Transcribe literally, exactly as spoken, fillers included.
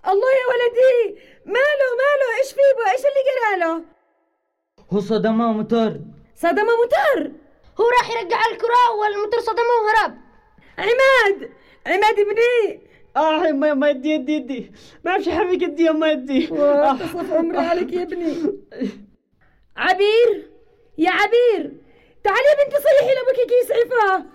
الله يا ولدي، ماله ماله؟ ايش فيه؟ ايش اللي جراله؟ هو صدمه موتور. صدمه موتور؟ هو راح يرجع الكرة والموتور صدمه وهرب. عماد عماد ابني. اه ما ما يدي يدي يدي ما اعرفش حبيك يدي يا ما يدي. تصف عمري عليك يا ابني. عبير يا عبير، تعالي يا بنتي صيحي لابوكي كي يسعفها.